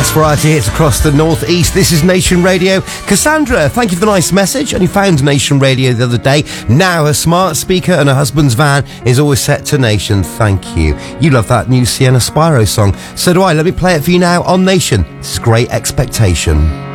best variety hits across the northeast. This is Nation Radio. Cassandra, thank you for the nice message. Only found Nation Radio the other day. Now her smart speaker and her husband's van is always set to Nation. Thank you. You love that new Sienna Spyro song. So do I. Let me play it for you now on Nation. This is Great Expectation.